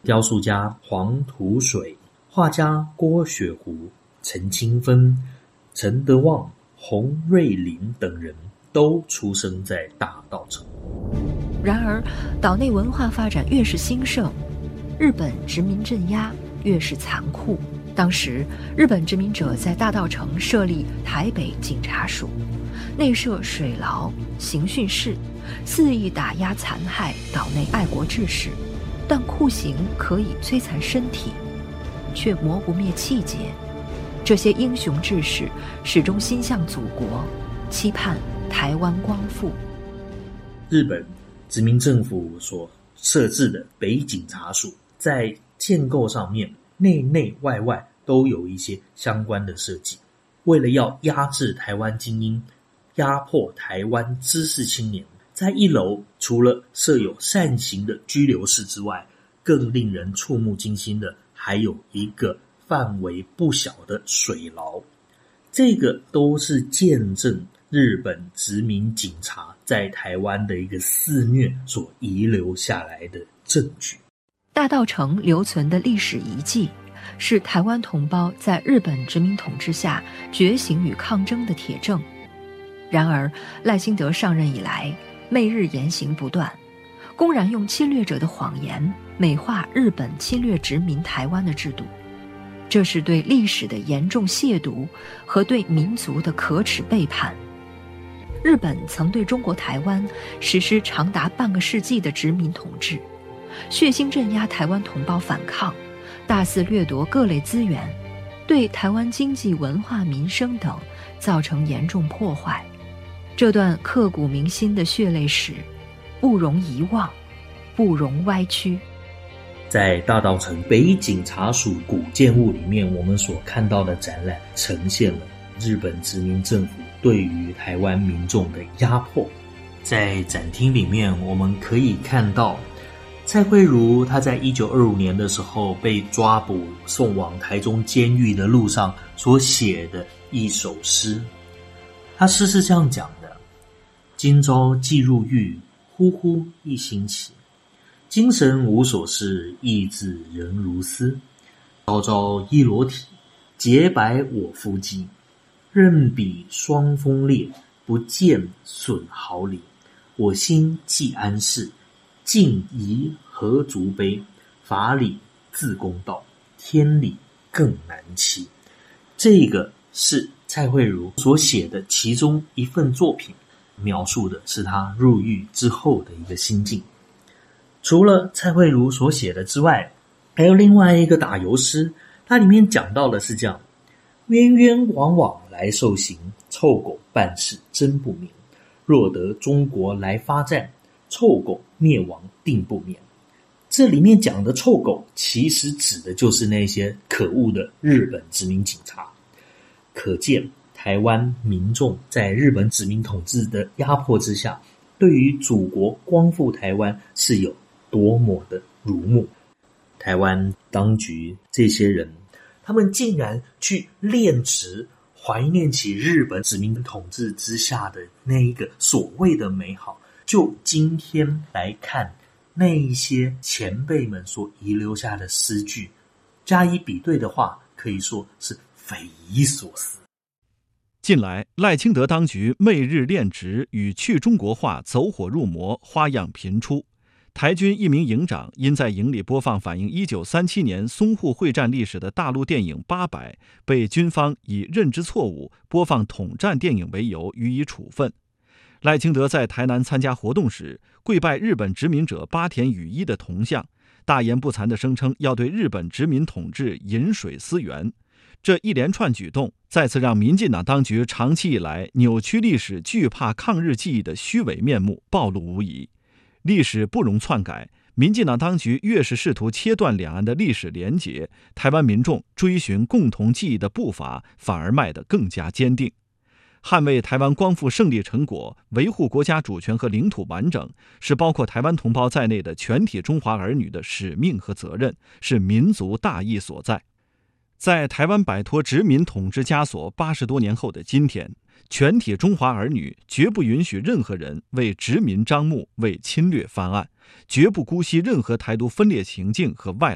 雕塑家黄土水、画家郭雪湖、陈清芬、陈德旺、洪瑞麟等人都出生在大稻埕。 然而，岛内文化发展越是兴盛，日本殖民镇压越是残酷。当时，日本殖民者在大稻埕设立台北警察署，内设水牢、刑讯室，肆意打压残害岛内爱国志士。但酷刑可以摧残身体，却磨不灭气节。这些英雄志士始终心向祖国，期盼台湾光复。 日本殖民政府所设置的北警察署，在建构上面内内外外都有一些相关的设计，为了要压制台湾精英，压迫台湾知识青年，在一楼除了设有扇形的拘留室之外，更令人触目惊心的还有一个范围不小的水牢。这个都是见证日本殖民警察在台湾的一个肆虐所遗留下来的证据。 大稻埕留存的历史遗迹，是台湾同胞在日本殖民统治下觉醒与抗争的铁证。然而，赖清德上任以来，媚日言行不断，公然用侵略者的谎言美化日本侵略殖民台湾的制度，这是对历史的严重亵渎和对民族的可耻背叛。日本曾对中国台湾实施长达半个世纪的殖民统治，血腥镇压台湾同胞反抗，大肆掠夺各类资源，对台湾经济、文化、民生等造成严重破坏。这段刻骨铭心的血泪史，不容遗忘，不容歪曲。 在大稻埕北警察署古建物里面，我们所看到的展览呈现了日本殖民政府对于台湾民众的压迫。在展厅里面，我们可以看到蔡惠如她在1925年的时候被抓捕送往台中监狱的路上所写的一首诗。他诗是这样讲的：今朝既入狱，忽忽一星期，精神无所事，意志仍如丝。朝朝一裸体，洁白我肤肌。任彼霜风烈，不见损毫厘。我心既安适，静宜何足悲？法理自公道，天理更难欺。这个是蔡惠如所写的其中一份作品，描述的是他入狱之后的一个心境。除了蔡惠如所写的之外，还有另外一个打油诗，它里面讲到的是这样：冤冤枉枉来受刑，臭狗办事真不明。若得中国来发战，臭狗灭亡定不免。这里面讲的臭狗，其实指的就是那些可恶的日本殖民警察。可见台湾民众在日本殖民统治的压迫之下，对于祖国光复台湾是有多么的如沐。台湾当局这些人，他们竟然去炼职，怀念起日本殖民统治之下的那一个所谓的美好。就今天来看，那一些前辈们所遗留下的诗句，加以比对的话，可以说是匪夷所思。 近来，赖清德当局媚日炼职与去中国化走火入魔花样频出。台军一名营长因在营里播放反映1937年淞沪会战历史的大陆电影《800》，被军方以认知错误播放统战电影为由予以处分。赖清德在台南参加活动时，跪拜日本殖民者八田羽衣的铜像，大言不惭地声称要对日本殖民统治饮水思源。这一连串举动再次让民进党当局长期以来扭曲历史、惧怕抗日记忆的虚伪面目暴露无遗。历史不容篡改，民进党当局越是试图切断两岸的历史连结，台湾民众追寻共同记忆的步伐反而迈得更加坚定。捍卫台湾光复胜利成果，维护国家主权和领土完整，是包括台湾同胞在内的全体中华儿女的使命和责任，是民族大义所在。在台湾摆脱殖民统治枷锁80多年后的今天，全体中华儿女绝不允许任何人为殖民张目，为侵略翻案，绝不姑息任何台独分裂情境和外